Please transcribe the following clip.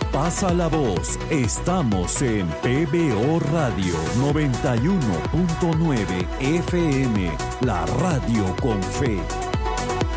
Pasa la voz. Estamos en PBO Radio 91.9 FM, la radio con fe.